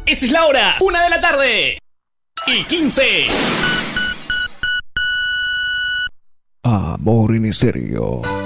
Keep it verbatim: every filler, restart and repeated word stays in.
Esta es la hora, una de la tarde y quince. Amor en serio.